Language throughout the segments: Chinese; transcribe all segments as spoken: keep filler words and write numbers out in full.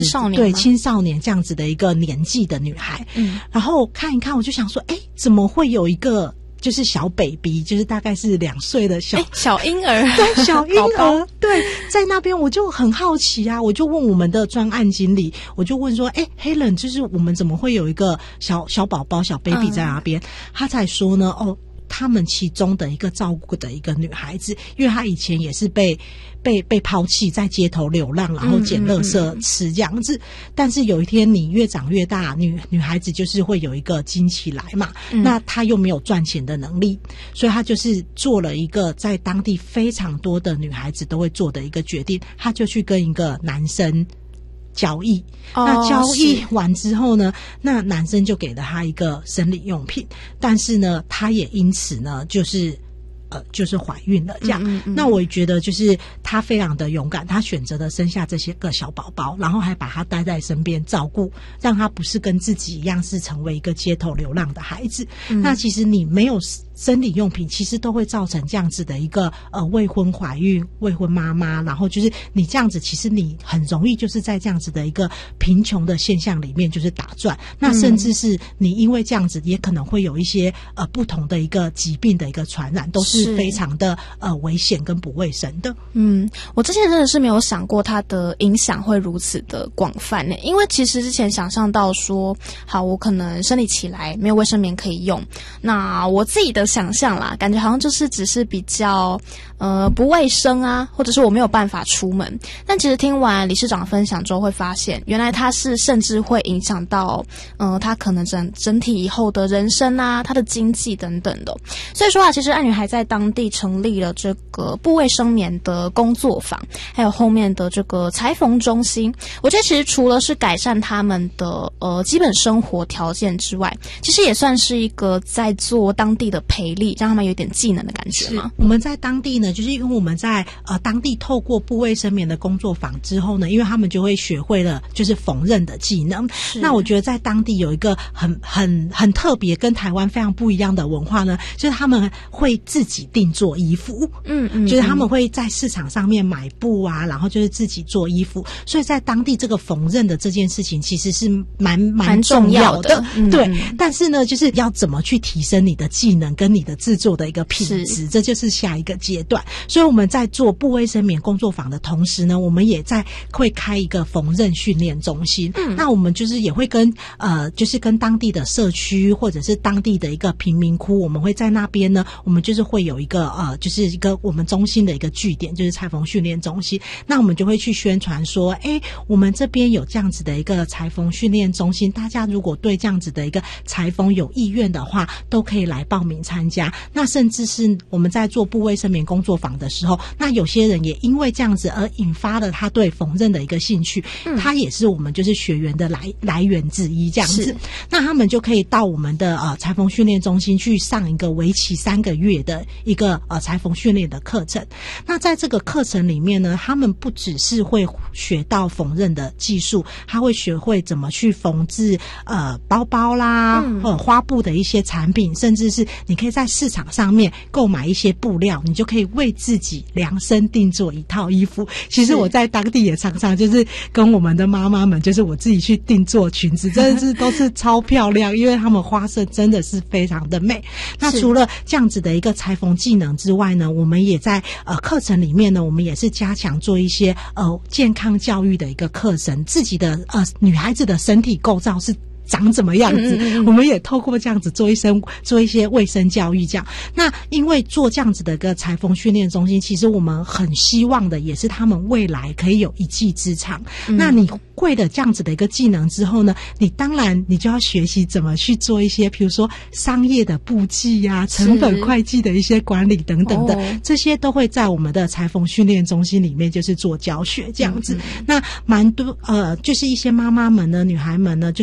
少年对青少年这样子的一个年纪的女孩。嗯，然后看一看，我就想说，哎，怎么会有一个就是小 baby， 就是大概是两岁的小小婴儿， 对，小婴儿，对，在那边我就很好奇啊，我就问我们的专案经理，我就问说，哎 ，Helen， 就是我们怎么会有一个小小宝宝小 baby 在那边？嗯、他才说呢，哦。他们其中的一个照顾的一个女孩子，因为她以前也是被被被抛弃在街头流浪，然后捡垃圾吃这样子。嗯嗯嗯，但是有一天你越长越大，女女孩子就是会有一个经期来嘛，嗯、那她又没有赚钱的能力，所以她就是做了一个在当地非常多的女孩子都会做的一个决定，她就去跟一个男生交易，哦、那交易完之后呢，那男生就给了他一个生理用品，但是呢，他也因此呢，就是呃，就是怀孕了这样。嗯嗯嗯，那我觉得就是他非常的勇敢，他选择了生下这些个小宝宝，然后还把他带在身边照顾，让他不是跟自己一样是成为一个街头流浪的孩子。嗯、那其实你没有生理用品，其实都会造成这样子的一个呃未婚怀孕、未婚妈妈，然后就是你这样子，其实你很容易就是在这样子的一个贫穷的现象里面就是打转，那甚至是你因为这样子也可能会有一些呃不同的一个疾病的一个传染，都是非常的呃危险跟不卫生的。 嗯，我之前真的是没有想过它的影响会如此的广泛呢，因为其实之前想象到说，好，我可能生理期来没有卫生棉可以用，那我自己的想象啦，感觉好像就是只是比较呃不卫生啊，或者是我没有办法出门。但其实听完理事长的分享之后，会发现原来他是甚至会影响到呃他可能整整体以后的人生啊，他的经济等等的。所以说啊，其实爱女孩在当地成立了这个不卫生棉的工作坊，还有后面的这个裁缝中心。我觉得其实除了是改善他们的呃基本生活条件之外，其实也算是一个在做当地的培力，让他们有点技能的感觉吗？ 我们在当地呢，就是因为我们在呃当地透过不卫生棉的工作坊之后呢，因为他们就会学会了就是缝纫的技能。那我觉得在当地有一个很很很特别，跟台湾非常不一样的文化呢，就是他们会自己定做衣服。嗯嗯，就是他们会在市场上面买布啊，然后就是自己做衣服。所以在当地这个缝纫的这件事情其实是蛮蛮重要的。要的嗯、对，但是呢，就是要怎么去提升你的技能跟你的制作的一个品质，这就是下一个阶段。所以我们在做不卫生棉工作坊的同时呢，我们也在会开一个缝纫训练中心。嗯，那我们就是也会跟呃，就是跟当地的社区或者是当地的一个贫民窟，我们会在那边呢，我们就是会有一个呃，就是一个我们中心的一个据点，就是裁缝训练中心。那我们就会去宣传说，哎，我们这边有这样子的一个裁缝训练中心，大家如果对这样子的一个裁缝有意愿的话，都可以来报名参加。那甚至是我们在做不卫生棉工作坊的时候，那有些人也因为这样子而引发了他对缝纫的一个兴趣，嗯、他也是我们就是学员的来来源之一这样子。那他们就可以到我们的呃裁缝训练中心去上一个为期三个月的一个呃裁缝训练的课程。那在这个课程里面呢，他们不只是会学到缝纫的技术，他会学会怎么去缝制呃包包啦，嗯、或者花布的一些产品，甚至是你可以在市场上面购买一些布料，你就可以为自己量身定做一套衣服。其实我在当地也常常就是跟我们的妈妈们，就是我自己去定做裙子，真的是都是超漂亮，因为他们花色真的是非常的美。那除了这样子的一个裁缝技能之外呢，我们也在呃课程里面呢，我们也是加强做一些呃健康教育的一个课程，自己的呃女孩子的身体构造是长怎么样子，嗯嗯嗯我们也透过这样子做一些做一些卫生教育这样。那因为做这样子的一个裁缝训练中心，其实我们很希望的也是他们未来可以有一技之长。嗯、那你会了这样子的一个技能之后呢，你当然你就要学习怎么去做一些比如说商业的簿记啊，成本会计的一些管理等等的，哦、这些都会在我们的裁缝训练中心里面就是做教学这样子。嗯嗯那蛮多呃就是一些妈妈们呢，女孩们呢，就是透过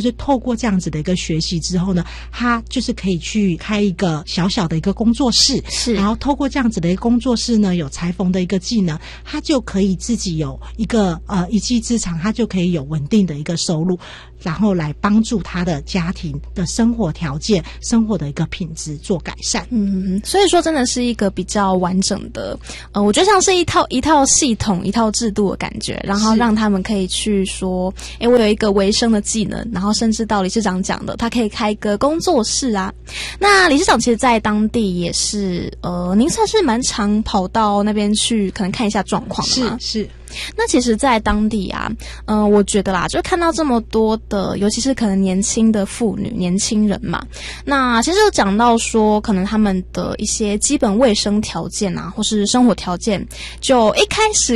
过这样子的一个学习之后呢，他就是可以去开一个小小的一个工作室， 是， 然后透过这样子的一个工作室呢，有裁缝的一个技能，他就可以自己有一个呃一技之长，他就可以有稳定的一个收入，然后来帮助他的家庭的生活条件、生活的一个品质做改善。 嗯，所以说真的是一个比较完整的，呃，我觉得像是一套一套系统、一套制度的感觉，然后让他们可以去说，诶，我有一个维生的技能，然后甚至到理事长讲的，他可以开个工作室啊。那理事长其实在当地也是，呃，您算是蛮常跑到那边去，可能看一下状况吗？ 是是。 那其实在当地啊，嗯、呃，我觉得啦，就看到这么多的，尤其是可能年轻的妇女、年轻人嘛，那其实有讲到说，可能他们的一些基本卫生条件啊，或是生活条件，就一开始